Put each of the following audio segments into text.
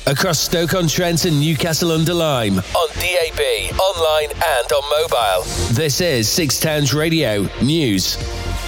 across Stoke-on-Trent and Newcastle-under-Lyme, on DAB, online and on mobile. This is Six Towns Radio News.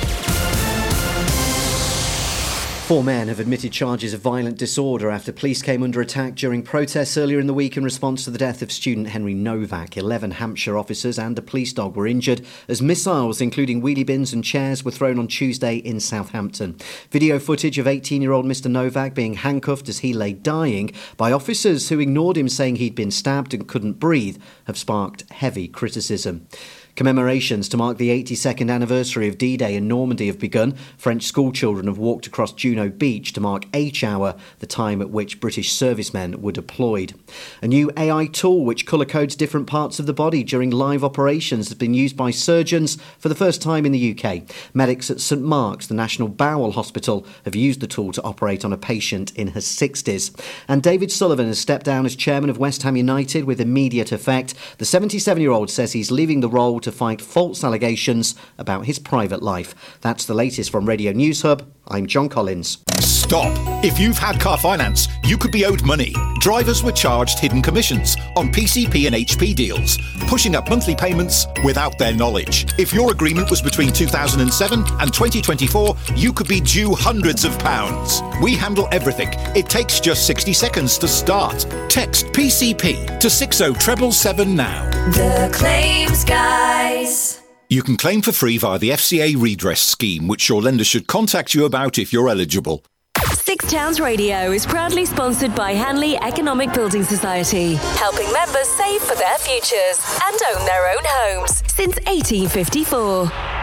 4 men have admitted charges of violent disorder after police came under attack during protests earlier in the week in response to the death of student Henry Novak. 11 Hampshire officers and a police dog were injured as missiles, including wheelie bins and chairs, were thrown on Tuesday in Southampton. Video footage of 18-year-old Mr Novak being handcuffed as he lay dying by officers who ignored him, saying he'd been stabbed and couldn't breathe, have sparked heavy criticism. Commemorations to mark the 82nd anniversary of D-Day in Normandy have begun. French schoolchildren have walked across Juno Beach to mark H-Hour, the time at which British servicemen were deployed. A new AI tool which colour codes different parts of the body during live operations has been used by surgeons for the first time in the UK. Medics at St Mark's, the National Bowel Hospital, have used the tool to operate on a patient in her 60s. And David Sullivan has stepped down as chairman of West Ham United with immediate effect. The 77-year-old says he's leaving the role to fight false allegations about his private life. That's the latest from Radio News Hub. I'm John Collins. Stop! If you've had car finance, you could be owed money. Drivers were charged hidden commissions on PCP and HP deals, pushing up monthly payments without their knowledge. If your agreement was between 2007 and 2024, you could be due hundreds of pounds. We handle everything. It takes just 60 seconds to start. Text PCP to 60777 now. The Claims Guys. You can claim for free via the FCA redress scheme, which your lender should contact you about if you're eligible. Six Towns Radio is proudly sponsored by Hanley Economic Building Society, helping members save for their futures and own their own homes since 1854.